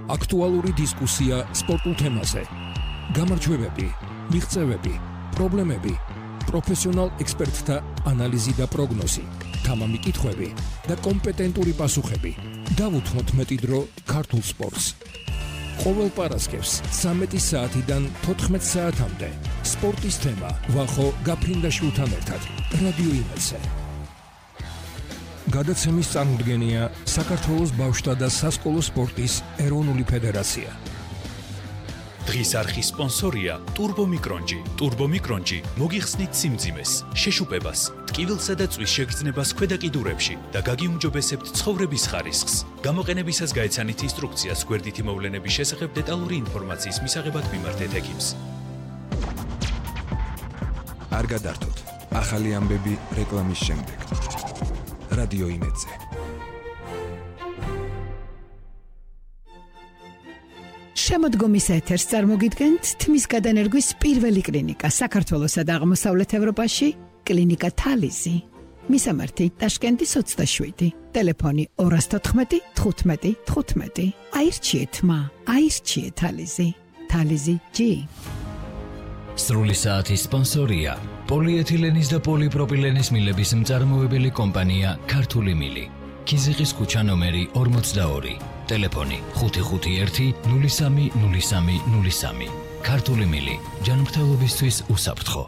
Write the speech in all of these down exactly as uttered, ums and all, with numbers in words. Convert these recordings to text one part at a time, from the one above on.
აქტუალური დისკუსია სპორტულ თემაზე. გამარჯვებები, მიღწევები, პრობლემები, პროფესიონალ ექსპერტთა ანალიზი და პროგნოზი, თამამი კითხვები და კომპეტენტური პასუხები. დავუთმოთ მეტი დრო ქართულ სპორტს. ყოველ პარასკევს ცამეტი საათიდან თოთხმეტ საათამდე სპორტის თემა ვახო გაფრინდაშვილთან ერთად რადიო იმედზე. გადაცემის წარმოდგენია საქართველოს ბავშვთა და სასკოლო სპორტის ეროვნული ფედერაცია. დღის არხის სპონსორია ტურბომიკრონჯი. ტურბომიკრონჯი მოგიხსნით სიმძიმეს, შეშუპებას, ტკივილსა და წვის შეგრძნებას ქვედა კიდურებში და გაგიუმჯობესებთ ცხოვრების ხარისხს. გამოყენებისას გაეცანით ინსტრუქციას გვერდითი მოვლენების შესახებ დეტალური ინფორმაციის მისაღებად მიმართეთ ექიმს. არ გადართოთ. ახალი ამბები რეკლამის შემდეგ. რადიო იმედზე. შემოდგომის ეთერს წარმოგიდგენთ თმის გადანერგვის პირველი კლინიკა საქართველოსა და აღმოსავლეთ ევროპაში, კლინიკა თალიზი. მისამართი ტაშკენტის ოცდაშვიდი, ტელეფონი ორ თოთხმეტი თხუთმეტი თხუთმეტი. აირჩიეთ მა, აირჩიეთ თალიზი. თალიზი ჯი. სრული საათის სპონსორია პოლიეთილენის და პოლიპროპილენის მილების მწარმოებელი კომპანია ქართული მილი. ქიზიყის ქუჩა ნომერი ორმოცდაორი. ტელეფონი ხუთი ხუთი ერთი ნული სამი ნული სამი ნული სამი. ქართული მილი ჯანმრთელობისთვის უსაფრთხო.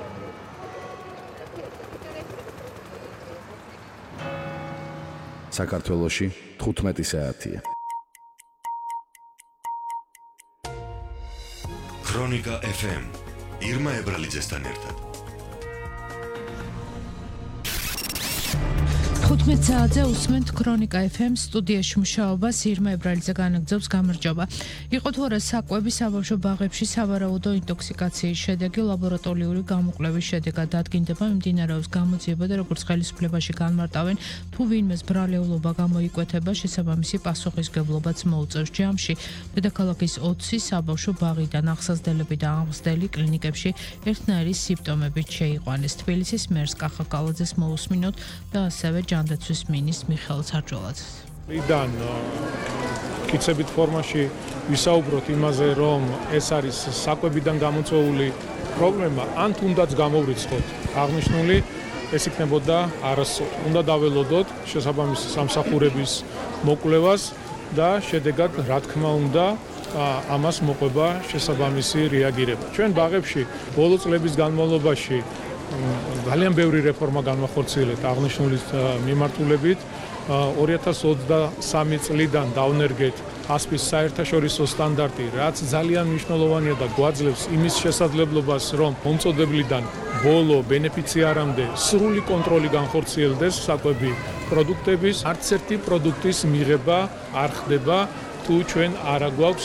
საქართველოში თხუთმეტი საათია. ქრონიკა ეფ ემ ირმა ებრალიძესთან ერთად. თხუთმეტ საათზე უსმენთ ქრონიკა ეფ ემ სტუდიაში მუშაობას ირმა ებრალიძე განაგრძობს. გამარჯობა. იყო თუ არა საკვები საბავშვო ბაღებში სავარაუდო ინტოქსიკაციის შედეგი ლაბორატორიული გამოკვლევის შედეგად დადგინდება, მიმდინარეობს გამოძიება და როგორც ხელისუფლებაში განმარტავენ, თუ ვინმეს ბრალეულობა გამოიკვეთება, შესაბამისი პასუხისმგებლობაც მოუწევს. ჯამში დედაქალაქის ოცი საბავშვო ბაღიდან ახსაზდელები და აღმზრდელი კლინიკებში ერთნაირი სიმპტომებით შეიყვანეს. თბილისის მერს კახა კალაძეს მოусმინოთ და ასევე ჯანდაცვის მინისტრს მიხეილ სარჯოლაძეს. იდან კიცებით ფორმაში ვისაუბროთ იმაზე, რომ ეს არის საკვებიდან გამოწვეული პრობლემა, ან თუნდაც გამოვრიცხოთ აღნიშნული, ეს იქნებოდა არასწორი. უნდა დაველოდოთ შესაბამისი სამსახურების მოკვლევას და შედეგად, რა თქმა უნდა, ამას მოყვება შესაბამისი რეაგირება. ჩვენ ბაღებში ბოლო წლების განმავლობაში ძალიან ბევრი რეფორმა განვახორციელეთ აღნიშნული მიმართულებით. ორი ათას ოცდასამი წლიდან დავნერგეთ ასპის საერთაშორისო სტანდარტი, რაც ძალიან მნიშვნელოვანია და გვაძლევს იმის შესაძლებლობას, რომ მომწოდებლიდან ბოლო ბენეფიციარამდე სრული კონტროლი განხორციელდეს საკვები პროდუქტების. არც ერთი პროდუქტის მიღება არ ხდება, თუ ჩვენ არ აგვაქვს